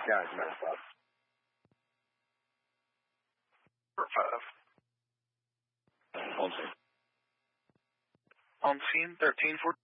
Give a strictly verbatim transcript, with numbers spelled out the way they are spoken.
Yeah, it's nine o'clock. five. On scene. On scene, thirteen four.